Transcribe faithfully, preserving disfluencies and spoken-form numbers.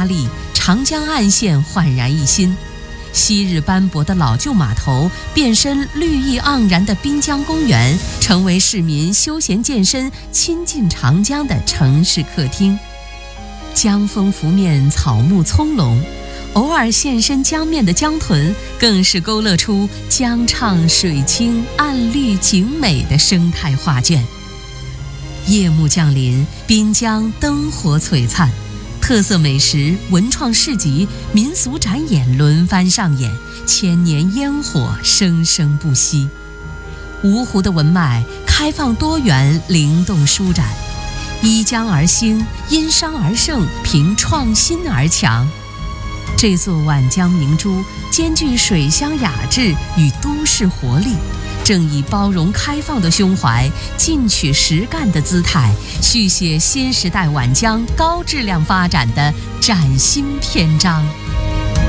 发力，长江岸线焕然一新。昔日斑驳的老旧码头变身绿意盎然的滨江公园，成为市民休闲健身、亲近长江的城市客厅。江风拂面，草木葱茏，偶尔现身江面的江豚，更是勾勒出江畅水清、岸绿景美的生态画卷。夜幕降临，滨江灯火璀璨，特色美食、文创市集、民俗展演轮番上演，千年烟火生生不息。芜湖的文脉开放多元，灵动舒展，依江而兴，因商而盛，凭创新而强。这座皖江明珠兼具水乡雅致与都市活力，正以包容开放的胸怀，进取实干的姿态，续写新时代皖江高质量发展的崭新篇章。